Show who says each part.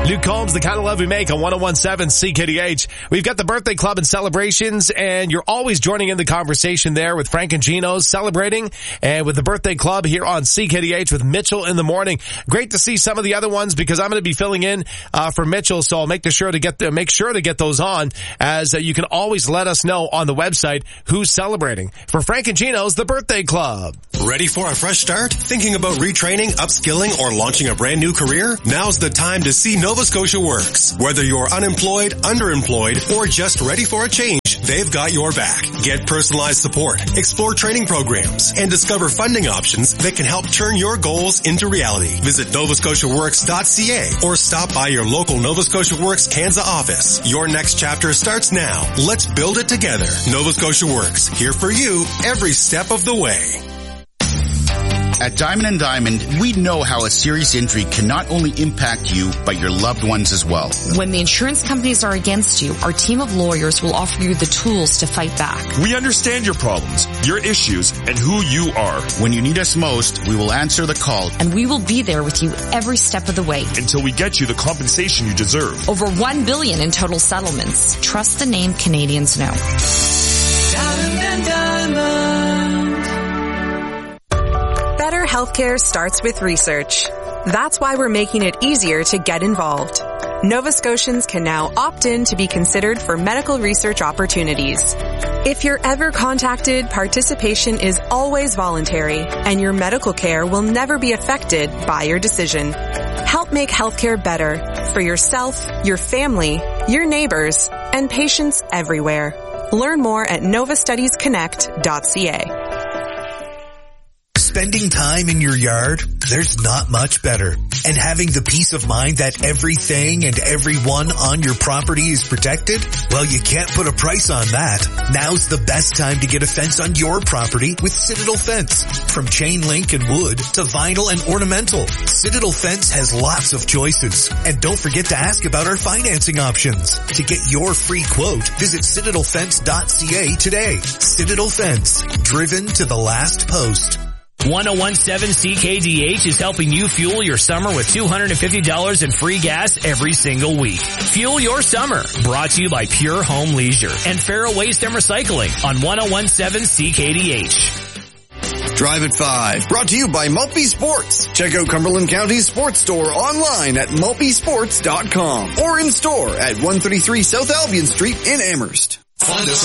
Speaker 1: Luke Combs, the kind of love we make on 101.7 CKDH. We've got the birthday club and celebrations, and you're always joining in the conversation there with Frank and Gino's celebrating, and with the birthday club here on CKDH with Mitchell in the morning. Great to see some of the other ones because I'm going to be filling in for Mitchell, so I'll make sure to get those on, as you can always let us know on the website who's celebrating. For Frank and Gino's, the birthday club.
Speaker 2: Ready for a fresh start? Thinking about retraining, upskilling, or launching a brand new career? Now's the time to see Nova Scotia Works. Whether you're unemployed, underemployed, or just ready for a change, they've got your back. Get personalized support, explore training programs, and discover funding options that can help turn your goals into reality. Visit novascotiaworks.ca or stop by your local Nova Scotia Works Kansas office. Your next chapter starts now. Let's build it together. Nova Scotia Works, here for you every step of the way.
Speaker 3: At Diamond & Diamond, we know how a serious injury can not only impact you, but your loved ones as well.
Speaker 4: When the insurance companies are against you, our team of lawyers will offer you the tools to fight back.
Speaker 5: We understand your problems, your issues, and who you are.
Speaker 3: When you need us most, we will answer the call.
Speaker 4: And we will be there with you every step of the way.
Speaker 5: Until we get you the compensation you deserve.
Speaker 4: Over $1 billion in total settlements. Trust the name Canadians know.
Speaker 6: Diamond & Diamond.
Speaker 7: Better healthcare starts with research. That's why we're making it easier to get involved. Nova Scotians can now opt in to be considered for medical research opportunities. If you're ever contacted, participation is always voluntary, and your medical care will never be affected by your decision. Help make healthcare better for yourself, your family, your neighbors, and patients everywhere. Learn more at novastudiesconnect.ca.
Speaker 8: Spending time in your yard, there's not much better. And having the peace of mind that everything and everyone on your property is protected, well, you can't put a price on that. Now's the best time to get a fence on your property with Citadel Fence. From chain link and wood to vinyl and ornamental, Citadel Fence has lots of choices. And don't forget to ask about our financing options. To get your free quote, visit citadelfence.ca today. Citadel Fence, driven to the last post.
Speaker 9: 101.7 CKDH is helping you fuel your summer with $250 in free gas every single week. Fuel your summer. Brought to you by Pure Home Leisure and Farrow Waste and Recycling on 101.7 CKDH.
Speaker 10: Drive at 5. Brought to you by Maltby Sports. Check out Cumberland County's sports store online at maltbysports.com or in store at 133 South Albion Street in Amherst. Find us